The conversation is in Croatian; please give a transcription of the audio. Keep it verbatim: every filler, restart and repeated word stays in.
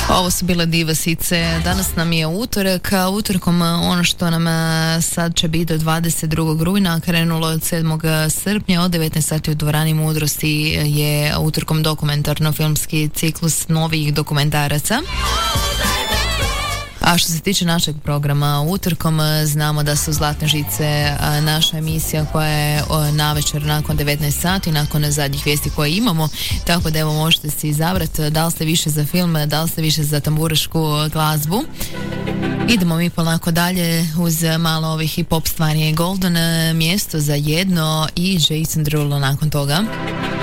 Ovo su bile Divasice. Danas nam je utorak, a utorkom ono što nam sad će biti do dvadeset drugog rujna krenulo od sedmog srpnja od devetnaest sati u dvorani Mudrosti je utorkom dokumentarno-filmski ciklus novih dokumentaraca. A što se tiče našeg programa utorkom, znamo da su Zlatne žice naša emisija koja je navečer nakon devetnaest sati, nakon zadnjih vijesti koje imamo, tako da evo možete si izabrati da li ste više za film, da li ste više za tamburašku glazbu. Idemo mi polako dalje uz malo ovih i pop stvari. Golden, Mjesto za jedno i Jason Derulo nakon toga.